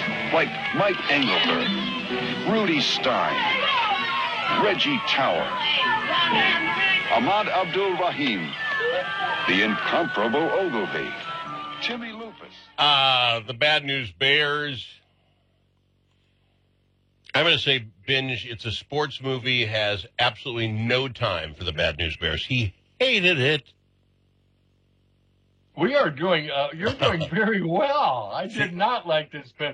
like Mike Engelberg, Rudy Stein, Reggie Tower, Ahmad Abdul Rahim, the incomparable Ogilvy, Timmy Lupus. The Bad News Bears. I'm going to say Binge. It's a sports movie, has absolutely no time for the Bad News Bears. He hated it. We are doing, you're doing very well. I did not like this, but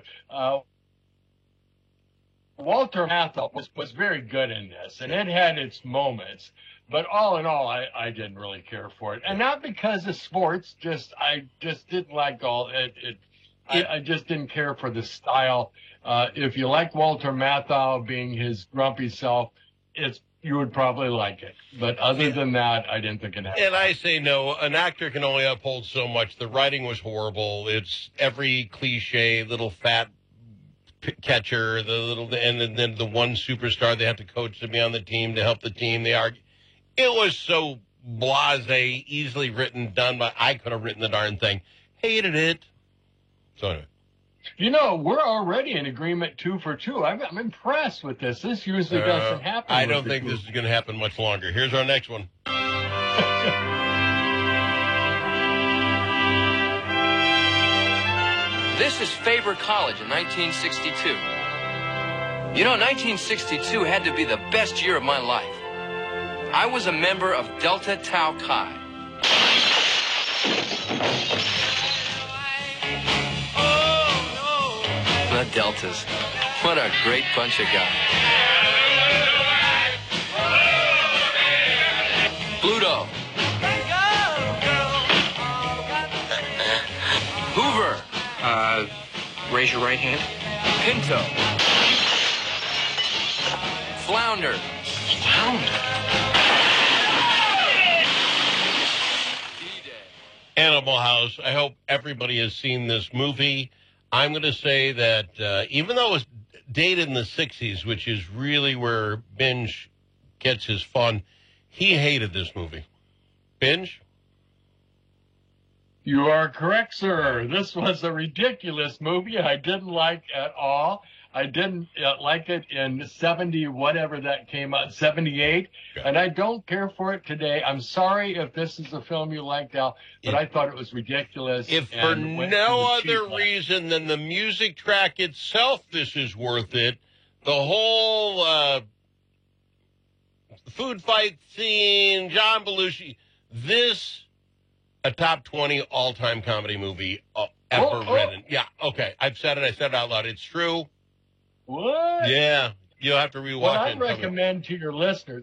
Walter Matthau was very good in this, and it had its moments. But all in all, I didn't really care for it. And not because of sports, I just didn't like all it. I just didn't care for the style. If you like Walter Matthau being his grumpy self, you would probably like it. But other than that, I didn't think it happened. And I say no. An actor can only uphold so much. The writing was horrible. It's every cliche, little fat catcher, and then the one superstar they have to coach to be on the team to help the team. They argue. It was so blasé, easily written, done, but I could have written the darn thing. Hated it. So anyway. You know, we're already in agreement 2 for 2. I'm impressed with this. This usually doesn't happen. I don't think this is going to happen much longer. Here's our next one. This is Faber College in 1962. You know, 1962 had to be the best year of my life. I was a member of Delta Tau Chi. The Deltas. What a great bunch of guys. Pluto. Hoover. Raise your right hand. Pinto. Flounder. Animal House. I hope everybody has seen this movie. I'm going to say that even though it was dated in the 60s, which is really where Binge gets his fun, he hated this movie. Binge? You are correct, sir. This was a ridiculous movie I didn't like at all. I didn't like it in 70, whatever that came out, 78, and I don't care for it today. I'm sorry if this is a film you liked, Al, but I thought it was ridiculous. If for no other reason than the music track itself, this is worth it. The whole food fight scene, John Belushi, this, a top 20 all-time comedy movie ever written. Yeah, okay, I've said it. I said it out loud. It's true. What? Yeah, you'll have to rewatch what it. I recommend to your listeners,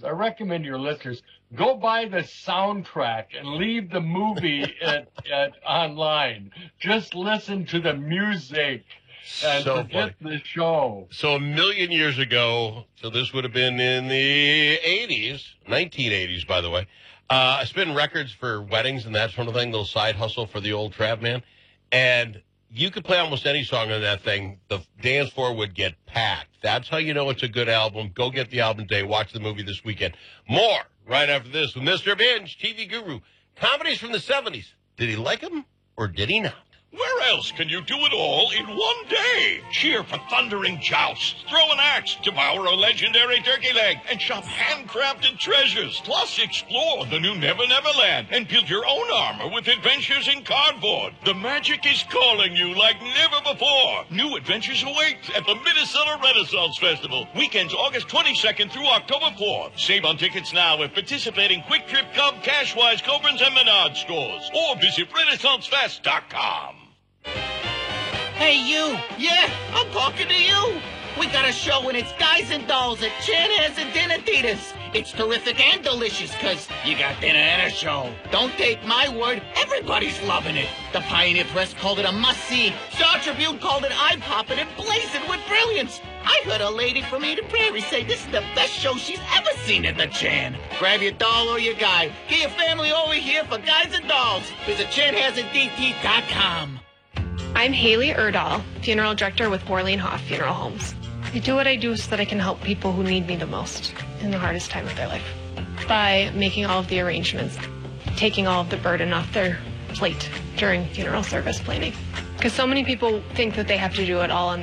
go buy the soundtrack and leave the movie at online. Just listen to the music and forget the show. So 1 million years ago, so this would have been in the 80s, 1980s, by the way. Spin records for weddings and that sort of thing, little side hustle for the old Trav man. And you could play almost any song on that thing. The dance floor would get packed. That's how you know it's a good album. Go get the album today. Watch the movie this weekend. More right after this with Mr. Binge, TV guru. Comedies from the 70s. Did he like them or did he not? Where else can you do it all in one day? Cheer for thundering jousts, throw an axe, devour a legendary turkey leg, and shop handcrafted treasures. Plus, explore the new Never Never Land and build your own armor with adventures in cardboard. The magic is calling you like never before. New adventures await at the Minnesota Renaissance Festival. Weekends August 22nd through October 4th. Save on tickets now at participating Quick Trip, Cub, Cashwise, Cobrins, and Menard stores. Or visit RenaissanceFest.com. Hey, you! Yeah, I'm talking to you! We got a show and it's Guys and Dolls at Chanhassen and Dinner Theaters. It's terrific and delicious because you got dinner and a show. Don't take my word, everybody's loving it. The Pioneer Press called it a must-see. Star Tribune called it eye-popping and blazing with brilliance. I heard a lady from Eden Prairie say this is the best show she's ever seen at the Chan. Grab your doll or your guy. Get your family over here for Guys and Dolls. Visit ChanhassenDT.com. I'm Haley Erdahl, funeral director with Worley & Hoff Funeral Homes. I do what I do so that I can help people who need me the most in the hardest time of their life. By making all of the arrangements, taking all of the burden off their plate during funeral service planning. Because so many people think that they have to do it all on